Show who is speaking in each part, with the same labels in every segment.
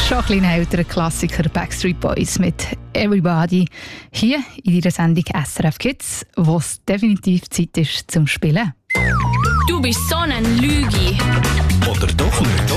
Speaker 1: Schon ein kleiner älterer Klassiker Backstreet Boys mit «Everybody» hier in dieser Sendung SRF Kids, wo es definitiv Zeit ist zum Spielen.
Speaker 2: Du bist so ein Lügi.
Speaker 3: Oder doch nicht?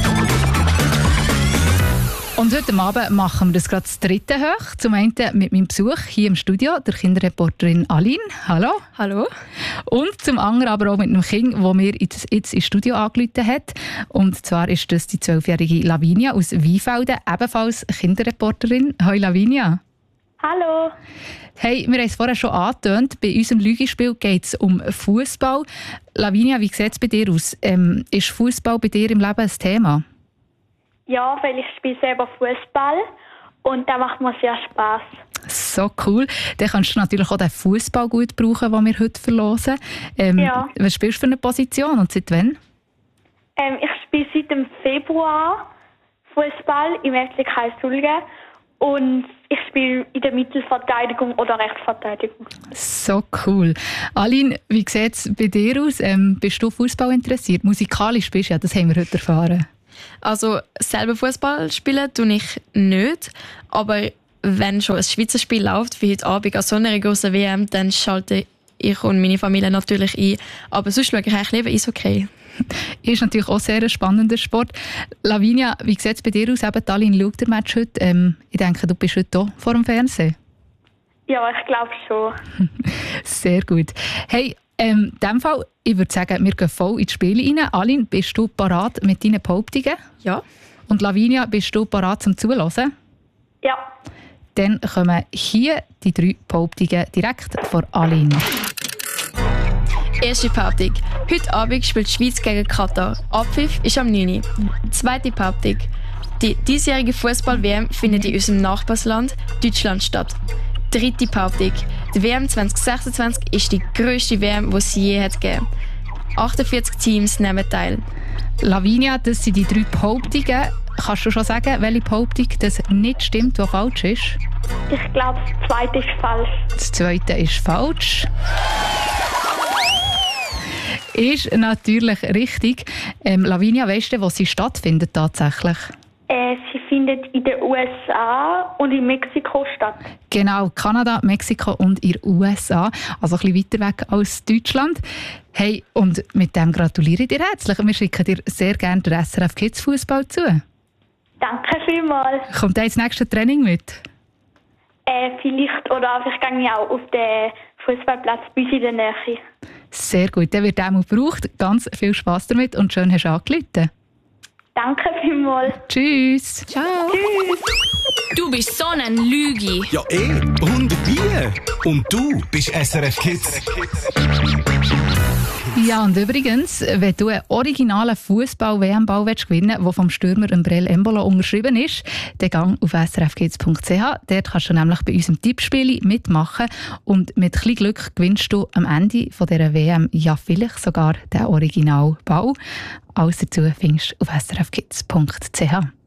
Speaker 1: Und heute Abend machen wir das gerade das dritte hoch. Zum einen mit meinem Besuch hier im Studio, der Kinderreporterin Aline. Hallo.
Speaker 2: Hallo.
Speaker 1: Und zum anderen aber auch mit einem Kind, das mir jetzt ins Studio angerufen hat. Und zwar ist das die 12-jährige Lavinia aus Weinfelden, ebenfalls Kinderreporterin. Hallo Lavinia.
Speaker 4: Hallo.
Speaker 1: Hey, wir haben es vorher schon angetönt, bei unserem Lügespiel geht es um Fußball. Lavinia, wie sieht es bei dir aus? Ist Fußball bei dir im Leben ein Thema?
Speaker 4: Ja, weil ich spiele selber Fußball und da macht mir sehr Spass.
Speaker 1: So cool. Dann kannst du natürlich auch den Fußball gut brauchen, den wir heute verlosen.
Speaker 4: Ja.
Speaker 1: Was spielst du für eine Position und seit wann?
Speaker 4: Ich spiele seit dem Februar Fußball im FC Kreis Sulgen und ich spiele in der Mittelverteidigung oder Rechtsverteidigung.
Speaker 1: So cool. Aline, wie sieht es bei dir aus? Bist du Fußball interessiert? Musikalisch bist du ja, das haben wir heute erfahren.
Speaker 5: Also selber Fußball spielen tue ich nicht, aber wenn schon ein Schweizer Spiel läuft, wie heute Abend an so einer grossen WM, dann schalte ich und meine Familie natürlich ein. Aber sonst schaue ich eigentlich lieber Eishockey.
Speaker 1: Ist natürlich auch sehr ein spannender Sport. Lavinia, wie sieht es bei dir aus? Eben, Aline schaut den Match heute. Ich denke, du bist heute hier vor dem Fernsehen.
Speaker 4: Ja, ich glaube schon.
Speaker 1: Sehr gut. Hey, in diesem Fall, ich würde sagen, wir gehen voll ins Spiel rein. Aline, bist du parat mit deinen Behauptungen?
Speaker 5: Ja.
Speaker 1: Und Lavinia, bist du parat zum Zuhören?
Speaker 4: Ja.
Speaker 1: Dann kommen hier die 3 Behauptungen direkt von Aline.
Speaker 5: Erste Behauptung. Heute Abend spielt die Schweiz gegen Katar. Abpfiff ist am 9. Zweite Behauptung. Die diesjährige Fußball-WM findet in unserem Nachbarsland Deutschland statt. Dritte Behauptung. Die WM 2026 ist die grösste WM, die es je hat gegeben. 48 Teams nehmen teil.
Speaker 1: Lavinia, das sind die 3 Behauptungen. Kannst du schon sagen, welche Behauptung das nicht stimmt, die falsch ist?
Speaker 4: Ich glaube, das zweite ist falsch.
Speaker 1: Das zweite ist falsch. Ist natürlich richtig. Lavinia, weißt du, wo sie stattfindet tatsächlich?
Speaker 4: Sie findet in den USA und in Mexiko statt.
Speaker 1: Genau, Kanada, Mexiko und in den USA. Also ein bisschen weiter weg als Deutschland. Hey, und mit dem gratuliere ich dir herzlich. Wir schicken dir sehr gerne den SRF Kids Fußball zu.
Speaker 4: Danke vielmals.
Speaker 1: Kommt der ins nächste Training mit?
Speaker 4: Vielleicht, oder vielleicht gehe ich auch auf den Fußballplatz bei uns in der Nähe.
Speaker 1: Sehr gut, der wird auch mal gebraucht. Ganz viel Spass damit und schön hast du angerufen.
Speaker 4: Danke vielmals.
Speaker 1: Tschüss.
Speaker 5: Ciao.
Speaker 4: Tschüss.
Speaker 2: Du bist so ein Lügi.
Speaker 3: Ja, und wie? Und du bist SRF Kids.
Speaker 1: Ja, und übrigens, wenn du einen originalen Fußball-WM-Ball gewinnen willst, der vom Stürmer Embrel Embolo unterschrieben ist, dann geh auf srfkids.ch. Dort kannst du nämlich bei unserem Tippspiel mitmachen und mit etwas Glück gewinnst du am Ende von dieser WM ja vielleicht sogar den Originalball. Alles dazu findest du auf srfkids.ch.